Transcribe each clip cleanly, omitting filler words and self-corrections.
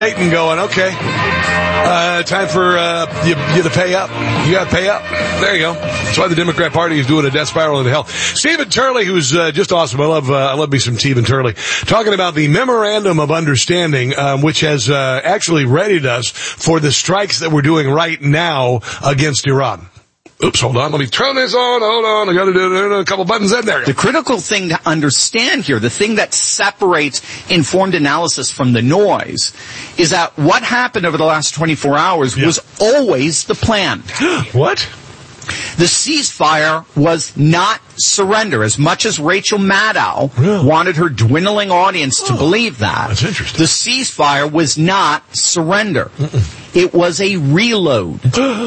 And going, okay, time for you to pay up. You got to pay up. There you go. That's why the Democrat Party is doing a death spiral into hell. Stephen Turley, who's just awesome. I love me some Stephen Turley, talking about the Memorandum of Understanding, which has actually readied us for the strikes that we're doing right now against Iran. Oops, hold on. Let me turn this on. Hold on. I got to do a couple buttons in there. The critical thing to understand here, the thing that separates informed analysis from the noise, is that what happened over the last 24 hours was always the plan. What? The ceasefire was not surrender, as much as Rachel Maddow wanted her dwindling audience to believe that. That's interesting. The ceasefire was not surrender. It was a reload.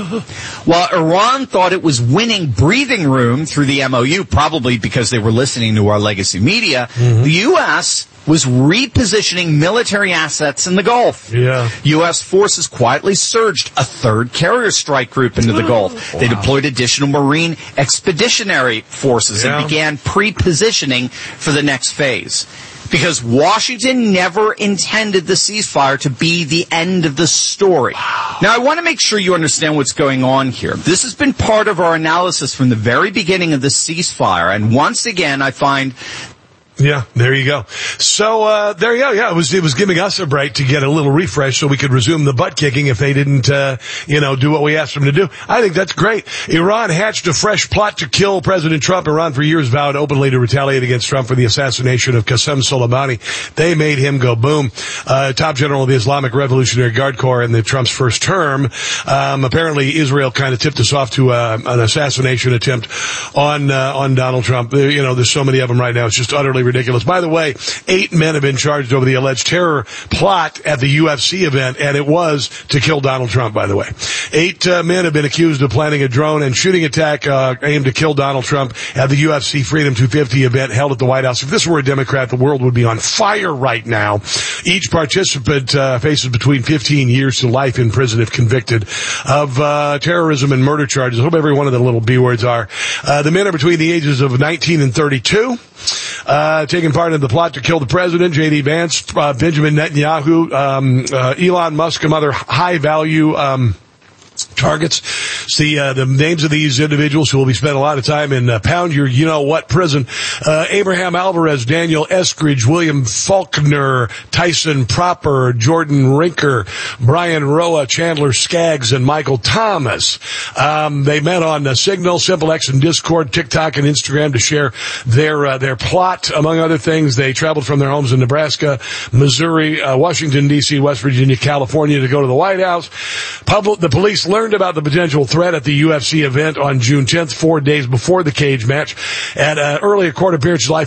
While Iran thought it was winning breathing room through the MOU, probably because they were listening to our legacy media, the U.S. was repositioning military assets in the Gulf. U.S. forces quietly surged a third carrier strike group into the Gulf. They deployed additional Marine expeditionary forces and began pre-positioning for the next phase. Because Washington never intended the ceasefire to be the end of the story. Now, I want to make sure you understand what's going on here. This has been part of our analysis from the very beginning of the ceasefire. And once again, I find... Yeah, there you go. So, there you go. Yeah, it was giving us a break to get a little refresh so we could resume the butt kicking if they didn't, do what we asked them to do. I think that's great. Iran hatched a fresh plot to kill President Trump. Iran for years vowed openly to retaliate against Trump for the assassination of Qasem Soleimani. They made him go boom. Top general of the Islamic Revolutionary Guard Corps in the Trump's first term. Apparently Israel kind of tipped us off to, an assassination attempt on Donald Trump. There's so many of them right now. It's just utterly ridiculous. By the way, 8 men have been charged over the alleged terror plot at the UFC event, and it was to kill Donald Trump, by the way. 8 men have been accused of planning a drone and shooting attack aimed to kill Donald Trump at the UFC Freedom 250 event held at the White House. If this were a Democrat, the world would be on fire right now. Each participant faces between 15 years to life in prison if convicted of terrorism and murder charges. I hope every one of the little B words are. The men are between the ages of 19 and 32. Taking part in the plot to kill the president, J.D. Vance, Benjamin Netanyahu, Elon Musk, and other high-value targets. See the names of these individuals who will be spending a lot of time in pound your you-know-what prison. Abraham Alvarez, Daniel Eskridge, William Faulkner, Tyson Proper, Jordan Rinker, Brian Roa, Chandler Skaggs, and Michael Thomas. They met on Signal, SimpleX, and Discord, TikTok, and Instagram to share their plot. Among other things, they traveled from their homes in Nebraska, Missouri, Washington, D.C., West Virginia, California to go to the White House. The police learned about the potential threat at the UFC event on June 10th, 4 days before the cage match. At early court appearance July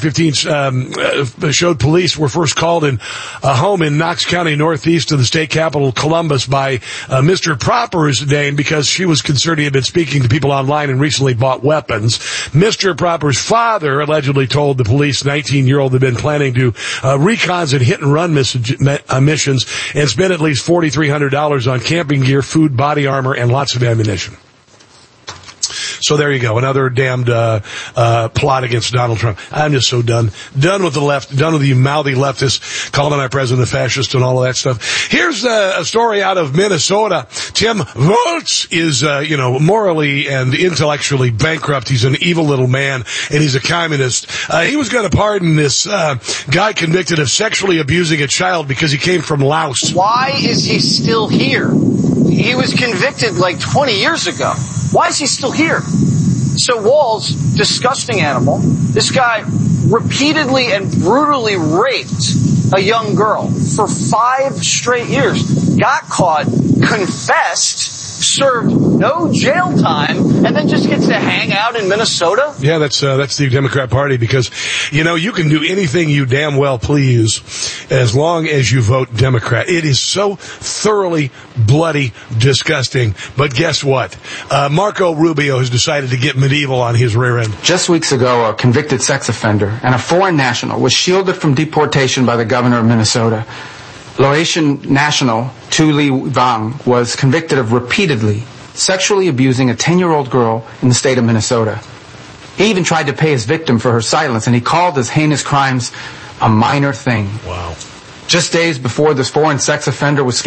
15th showed police were first called in a home in Knox County, northeast of the state capital, Columbus, by Mr. Proper's name because she was concerned he had been speaking to people online and recently bought weapons. Mr. Proper's father allegedly told the police 19-year-old had been planning to recons and hit-and-run missions and spent at least $4,300 on camping gear, food, body armor, and lots of ammunition. So there you go, another damned plot against Donald Trump. I'm just so done. Done with the left, done with you mouthy leftists calling our president a fascist and all of that stuff. Here's a story out of Minnesota. Tim Walz is, morally and intellectually bankrupt. He's an evil little man, and he's a communist. He was going to pardon this guy convicted of sexually abusing a child because he came from Laos. Why is he still here? He was convicted like 20 years ago. Why is he still here? So Walz, disgusting animal, this guy repeatedly and brutally raped a young girl for 5 straight years. Got caught, confessed, served no jail time, and then just gets to hang out in Minnesota? Yeah, that's the Democrat Party because, you can do anything you damn well please as long as you vote Democrat. It is so thoroughly bloody disgusting. But guess what? Marco Rubio has decided to get medieval on his rear end. Just weeks ago, a convicted sex offender and a foreign national was shielded from deportation by the governor of Minnesota. Laotian national Tu Ly Vang was convicted of repeatedly sexually abusing a 10-year-old girl in the state of Minnesota. He even tried to pay his victim for her silence, and he called his heinous crimes a minor thing. Wow. Just days before this foreign sex offender was